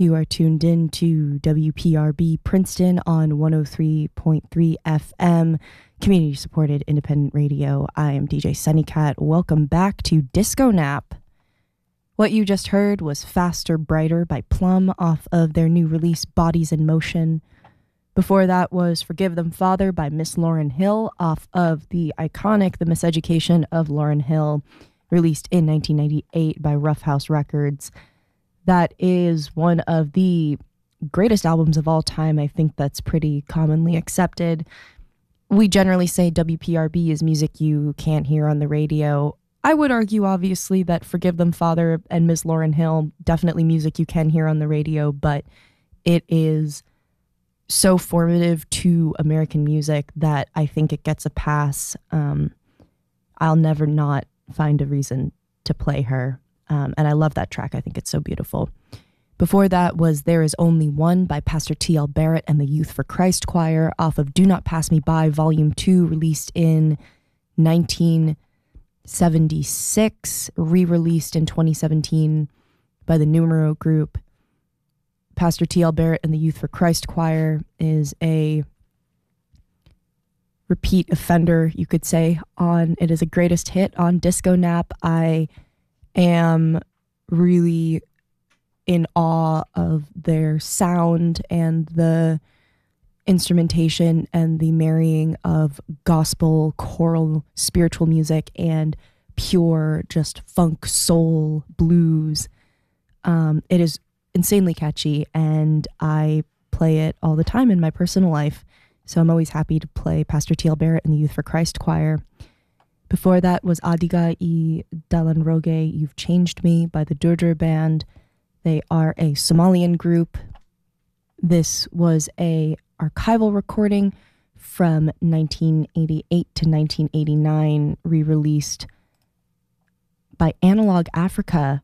You are tuned in to WPRB Princeton on 103.3 FM, community-supported independent radio. I am DJ Sunnycat. Welcome back to Disco Nap. What you just heard was Faster, Brighter by Plum off of their new release, Bodies in Motion. Before that was Forgive Them, Father by Miss Lauryn Hill off of the iconic The Miseducation of Lauryn Hill, released in 1998 by Rough House Records. That is one of the greatest albums of all time. I think that's pretty commonly accepted. We generally say WPRB is music you can't hear on the radio. I would argue, obviously, that Forgive Them, Father and Miss Lauryn Hill, definitely music you can hear on the radio, but it is so formative to American music that I think it gets a pass. I'll never not find a reason to play her. And I love that track. I think it's so beautiful. Before that was There Is Only One by Pastor T.L. Barrett and the Youth for Christ Choir off of Do Not Pass Me By, Volume 2, released in 1976, re-released in 2017 by the Numero Group. Pastor T.L. Barrett and the Youth for Christ Choir is a repeat offender, you could say, it is a greatest hit on Disco Nap. I am really in awe of their sound and the instrumentation and the marrying of gospel, choral, spiritual music and pure just funk, soul, blues. It is insanely catchy and I play it all the time in my personal life. So I'm always happy to play Pastor T.L. Barrett and the Youth for Christ Choir. Before that was Adiga y Dalan Roge, You've Changed Me by the Durdur Band. They are a Somalian group. This was a archival recording from 1988 to 1989, re-released by Analog Africa.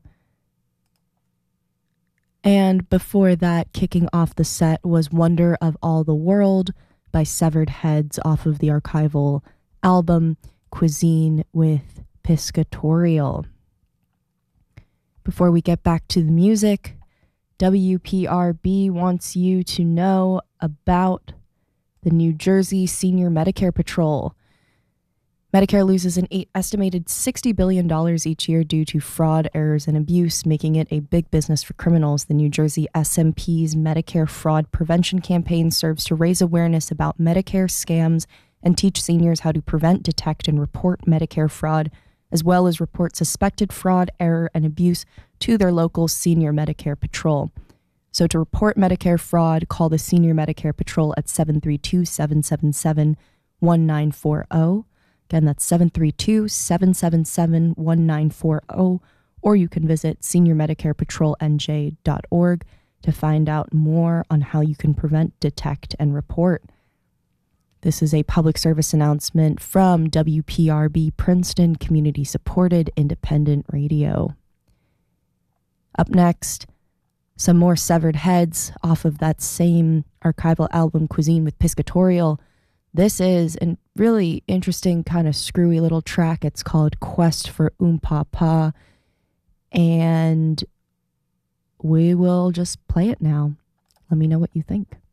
And before that, kicking off the set was Wonder of All the World by Severed Heads off of the archival album Cuisine with Piscatorial. Before we get back to the music, WPRB wants you to know about the New Jersey Senior Medicare Patrol. Medicare loses an estimated $60 billion each year due to fraud, errors, and abuse, making it a big business for criminals. The New Jersey SMP's Medicare Fraud Prevention Campaign serves to raise awareness about Medicare scams and teach seniors how to prevent, detect, and report Medicare fraud, as well as report suspected fraud, error, and abuse to their local Senior Medicare Patrol. So to report Medicare fraud, call the Senior Medicare Patrol at 732-777-1940. Again, that's 732-777-1940, or you can visit seniormedicarepatrolnj.org to find out more on how you can prevent, detect, and report. This is a public service announcement from WPRB Princeton, community-supported independent radio. Up next, some more Severed Heads off of that same archival album, Cuisine with Piscatorial. This is a really interesting, kind of screwy little track. It's called Quest for Papa, and we will just play it now. Let me know what you think.